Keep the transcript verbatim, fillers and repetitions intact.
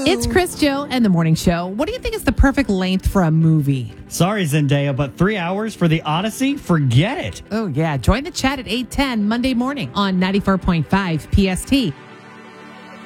It's Chris, Jill, and the Morning Show. What do you think is the perfect length for a movie? Sorry, Zendaya, but three hours for The Odyssey? Forget it. Oh, yeah. Join the chat at eight ten Monday morning on ninety-four point five P S T.